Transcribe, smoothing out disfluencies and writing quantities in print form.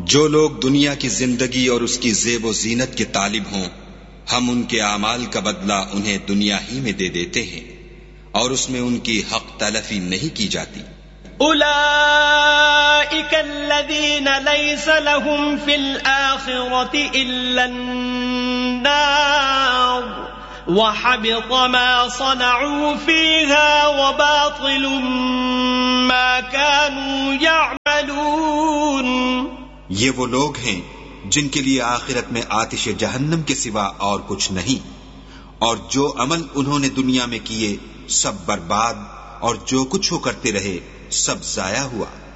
जो लोग दुनिया की जिंदगी और उसकी ज़ेब व ज़ीनत के तालिब हों, हम उनके आमाल का बदला उन्हें दुनिया ही में दे देते हैं और उसमें उनकी हक तलफी नहीं की जाती। उलाइका अल्लज़ीना लैसा लहुम फिल आखिरति इल्ला अन्नार व हबित मा सनअू फीहा व बातिलुम मा कानू यअमलून। ये वो लोग हैं जिनके लिए आखिरत में आतिश जहन्नम के सिवा और कुछ नहीं, और जो अमल उन्होंने दुनिया में किए सब बर्बाद, और जो कुछ वो करते रहे सब जाया हुआ।